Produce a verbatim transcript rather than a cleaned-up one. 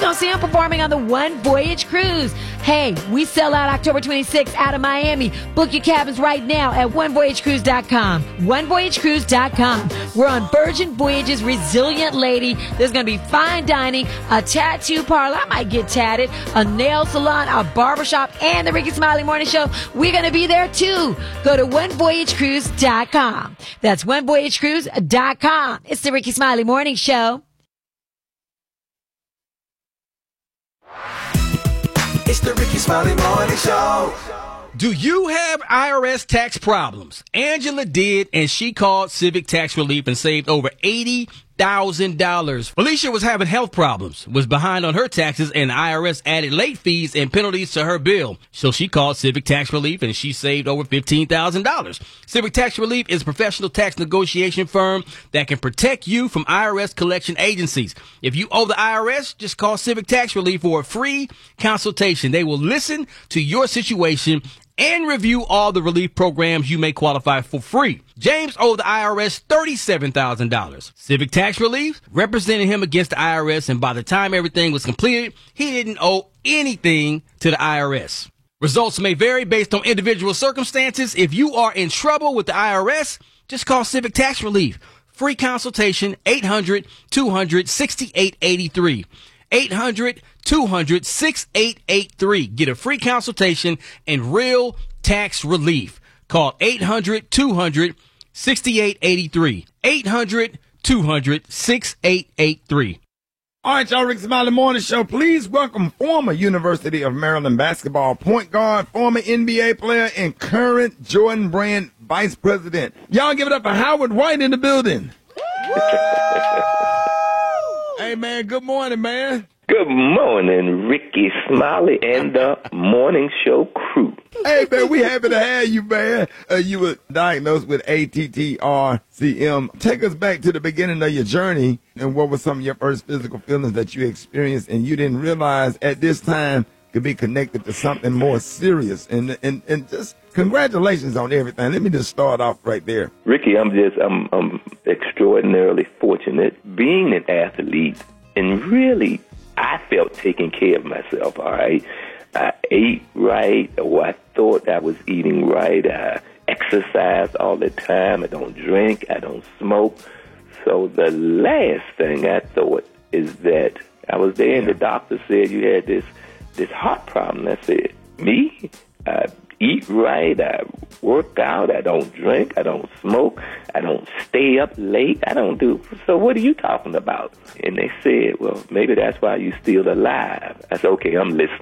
going to see him performing on the One Voyage Cruise. Hey, we sell out October twenty-sixth out of Miami. Book your cabins right now at one voyage cruise dot com. one voyage cruise dot com. We're on Virgin Voyages Resilient Lady. There's going to be fine dining, a tattoo parlor. I might get tatted, a nail salon, a barbershop, and the Ricky Smiley Morning Show. We're going to be there too. Go to one voyage cruise dot com. That's one voyage cruise dot com. It's the Ricky Smiley Morning Show. It's the Ricky Smiley Morning Show. Do you have I R S tax problems? Angela did, and she called Civic Tax Relief and saved over eighty thousand dollars. Felicia was having health problems, was behind on her taxes, and the I R S added late fees and penalties to her bill. So she called Civic Tax Relief, and she saved over fifteen thousand dollars. Civic Tax Relief is a professional tax negotiation firm that can protect you from I R S collection agencies. If you owe the I R S, just call Civic Tax Relief for a free consultation. They will listen to your situation and review all the relief programs you may qualify for free. James owed the I R S thirty-seven thousand dollars. Civic Tax Relief represented him against the I R S, and by the time everything was completed, he didn't owe anything to the I R S. Results may vary based on individual circumstances. If you are in trouble with the I R S, just call Civic Tax Relief. Free consultation, eight hundred, two hundred, sixty-eight eighty-three. eight hundred, two hundred, sixty-eight eighty-three. Get a free consultation and real tax relief. Call eight hundred, two hundred, sixty-eight eighty-three. eight hundred, two hundred, sixty-eight eighty-three. All right, y'all, Rick Smiley Morning Show. Please welcome former University of Maryland basketball point guard, former N B A player, and current Jordan Brand vice president. Y'all give it up for Howard White in the building. Hey, man, good morning, man. Good morning, Ricky Smiley and the Morning Show crew. Hey, man, we happy to have you, man. Uh, you were diagnosed with A T T R C M. Take us back to the beginning of your journey, and what were some of your first physical feelings that you experienced and you didn't realize at this time could be connected to something more serious? And and, and just congratulations on everything. Let me just start off right there. Ricky, I'm just, I'm, I'm extraordinarily fortunate being an athlete, and really, I felt taking care of myself, all right? I ate right, or I thought I was eating right. I exercised all the time. I don't drink. I don't smoke. So the last thing I thought is that I was there and the doctor said you had this, this heart problem. I said, me? I eat right. I work out. I don't drink. I don't smoke. I don't stay up late. I don't do. So what are you talking about? And they said, well, maybe that's why you're still alive. I said, okay, I'm listening.